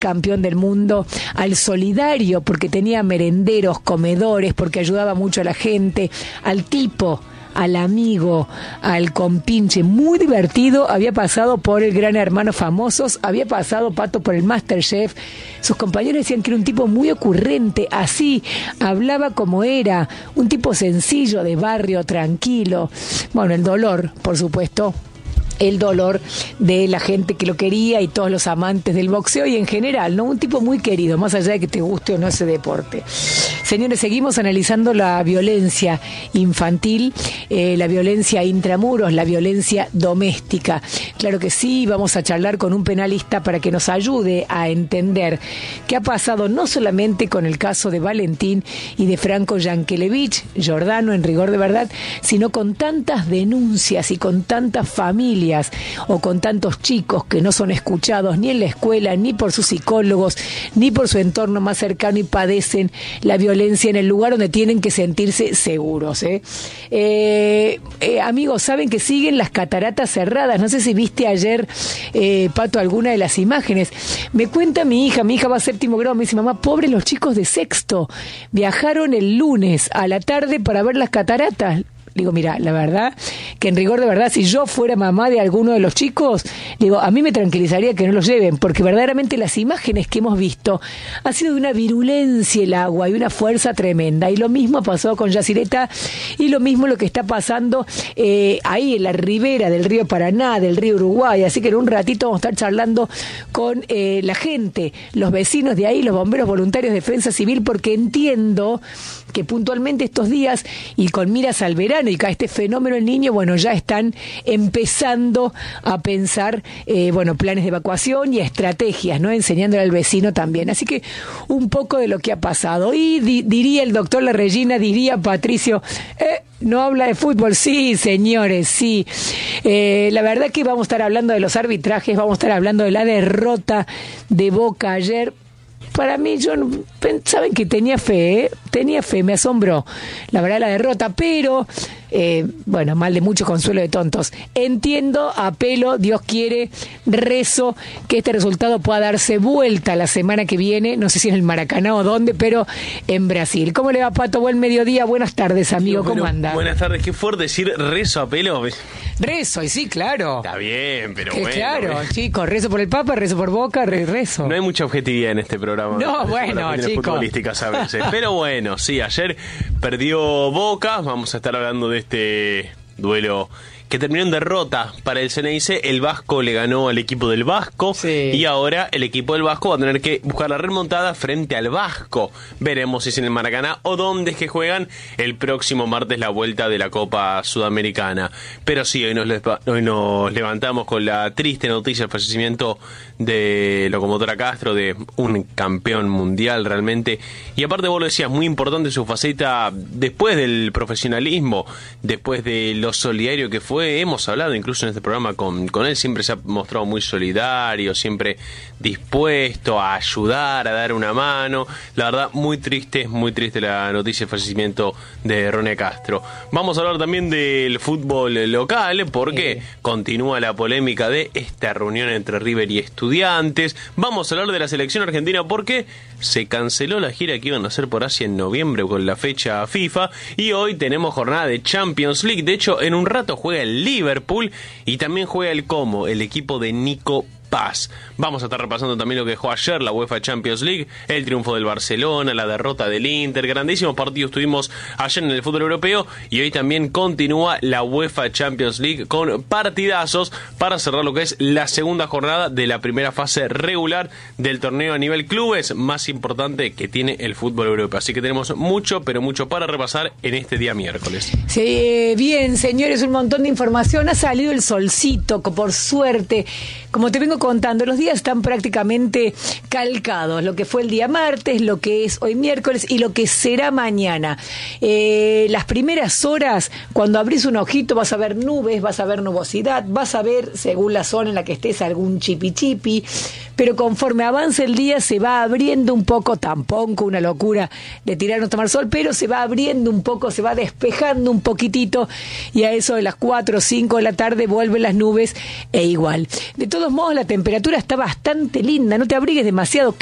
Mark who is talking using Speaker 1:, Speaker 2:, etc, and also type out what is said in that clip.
Speaker 1: campeón del mundo, al solidario, porque tenía merenderos, comedores, porque ayudaba mucho a la gente, al tipo, al amigo, al compinche, muy divertido. Había pasado por el Gran Hermano Famosos, había pasado, Pato, por el MasterChef. Sus compañeros decían que era un tipo muy ocurrente, así, hablaba como era, un tipo sencillo, de barrio, tranquilo. Bueno, el dolor, por supuesto, el dolor de la gente que lo quería y todos los amantes del boxeo y en general, ¿no? Un tipo muy querido, más allá de que te guste o no ese deporte. Señores, seguimos analizando la violencia infantil, la violencia intramuros, la violencia doméstica. Claro que sí, vamos a charlar con un penalista para que nos ayude a entender qué ha pasado no solamente con el caso de Valentín y de Franco Yankelevich, Giordano en rigor de verdad, sino con tantas denuncias y con tantas familias o con tantos chicos que no son escuchados ni en la escuela, ni por sus psicólogos, ni por su entorno más cercano y padecen la violencia en el lugar donde tienen que sentirse seguros. Amigos, saben que siguen las cataratas cerradas. No sé si viste ayer, Pato, alguna de las imágenes. Me cuenta mi hija va a 7º grado, me dice: mamá, pobres los chicos de 6º, viajaron el lunes a la tarde para ver las cataratas. Digo, mira, la verdad, que en rigor de verdad, si yo fuera mamá de alguno de los chicos, digo, a mí me tranquilizaría que no los lleven, porque verdaderamente las imágenes que hemos visto ha sido de una virulencia el agua y una fuerza tremenda. Y lo mismo pasó con Yacyretá, y lo mismo lo que está pasando ahí en la ribera del río Paraná, del río Uruguay. Así que en un ratito vamos a estar charlando con la gente, los vecinos de ahí, los bomberos voluntarios de defensa civil, porque entiendo que puntualmente estos días y con miras al verano y a este fenómeno el niño, bueno, ya están empezando a pensar, planes de evacuación y estrategias, ¿no? Enseñándole al vecino también. Así que un poco de lo que ha pasado. Y diría el doctor La Regina, diría Patricio, no habla de fútbol. Sí, señores, sí. La verdad que vamos a estar hablando de los arbitrajes, vamos a estar hablando de la derrota de Boca ayer. Para mí, yo saben que tenía fe, me asombró, la verdad, la derrota, pero, mal de mucho consuelo de tontos. Entiendo, apelo, Dios quiere, rezo que este resultado pueda darse vuelta la semana que viene, no sé si en el Maracaná o dónde, pero en Brasil. ¿Cómo le va, Pato? Buen mediodía, buenas tardes, amigo, ¿cómo anda?
Speaker 2: Buenas tardes, qué fuerte decir rezo, apelo.
Speaker 1: Rezo, y sí, claro.
Speaker 2: Está bien, pero
Speaker 1: bueno. Claro, chicos, rezo por el Papa, rezo por Boca, rezo.
Speaker 2: No hay mucha objetividad en este programa.
Speaker 1: No, bueno, chicos.
Speaker 2: Futbolísticas a veces. Pero bueno, sí, ayer perdió Boca. Vamos a estar hablando de este duelo que terminó en derrota para el Ceneice. El Vasco le ganó al equipo del Vasco, sí. Y ahora el equipo del Vasco va a tener que buscar la remontada frente al Vasco. Veremos si es en el Maracaná o dónde es que juegan el próximo martes la vuelta de la Copa Sudamericana. Pero sí, hoy nos levantamos con la triste noticia del fallecimiento de Locomotora Castro, de un campeón mundial realmente. Y aparte, vos lo decías, muy importante su faceta después del profesionalismo, después de lo solidario que fue. Hemos hablado incluso en este programa con él, siempre se ha mostrado muy solidario, siempre dispuesto a ayudar, a dar una mano. La verdad, muy triste la noticia del fallecimiento de René Castro. Vamos a hablar también del fútbol local, porque continúa la polémica de esta reunión entre River y Estudiantes. Vamos a hablar de la selección argentina, porque se canceló la gira que iban a hacer por Asia en noviembre con la fecha FIFA, y hoy tenemos jornada de Champions League. De hecho, en un rato juega el Liverpool y también juega el Como, el equipo de Nico Paz. Vamos a estar repasando también lo que dejó ayer la UEFA Champions League, el triunfo del Barcelona, la derrota del Inter, grandísimos partidos tuvimos ayer en el fútbol europeo, y hoy también continúa la UEFA Champions League con partidazos para cerrar lo que es la segunda jornada de la primera fase regular del torneo a nivel clubes más importante que tiene el fútbol europeo. Así que tenemos mucho, pero mucho para repasar en este día miércoles.
Speaker 1: Sí, bien, señores, un montón de información. Ha salido el solcito, por suerte. Como te vengo contando, los días están prácticamente calcados, lo que fue el día martes, lo que es hoy miércoles y lo que será mañana. Las primeras horas, cuando abrís un ojito, vas a ver nubes, vas a ver nubosidad, vas a ver, según la zona en la que estés, algún chipi chipi, pero conforme avanza el día se va abriendo un poco, tampoco una locura de tirarnos a tomar sol, pero se va abriendo un poco, se va despejando un poquitito, y a eso de las 4 o 5 de la tarde vuelven las nubes e igual. De todos modos, la temperatura está bastante linda, no te abrigues demasiado.